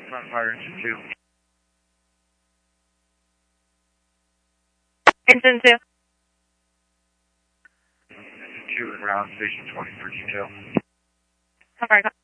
Front fire engine 2. Engine 2. Engine 2 and ground station 20 for detail. How far?